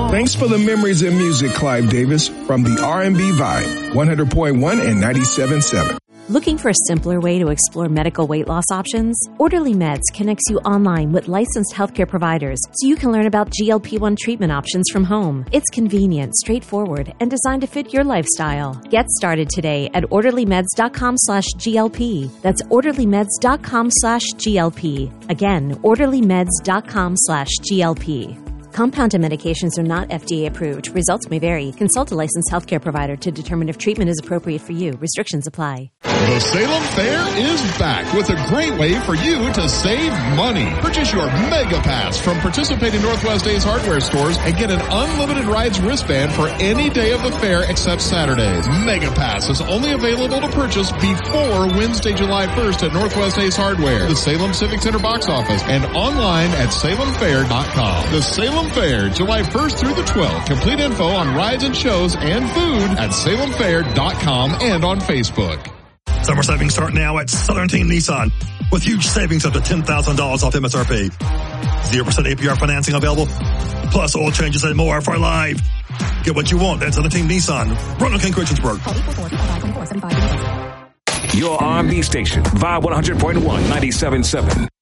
Thanks for the memories and music, Clive Davis, from the R&B Vibe, 100.1 and 97.7. Looking for a simpler way to explore medical weight loss options? Orderly Meds connects you online with licensed healthcare providers so you can learn about GLP-1 treatment options from home. It's convenient, straightforward, and designed to fit your lifestyle. Get started today at orderlymeds.com/GLP. That's orderlymeds.com/GLP. Again, orderlymeds.com/GLP. Compounded medications are not FDA approved. Results may vary. Consult a licensed healthcare provider to determine if treatment is appropriate for you. Restrictions apply. The Salem Fair is back with a great way for you to save money. Purchase your Mega Pass from participating Northwest Ace hardware stores and get an unlimited rides wristband for any day of the fair except Saturdays. Mega Pass is only available to purchase before Wednesday, July 1st at Northwest Ace Hardware, the Salem Civic Center box office, and online at salemfair.com. The Salem Fair, July 1st through the 12th. Complete info on rides and shows and food at salemfair.com and on Facebook. Summer savings start now at Southern Team Nissan with huge savings up to $10,000 off MSRP. 0% APR financing available, plus oil changes and more for life. Get what you want at Southern Team Nissan. Roanoke and Christiansburg. Your R&B station, Vibe 100.1, 97.7.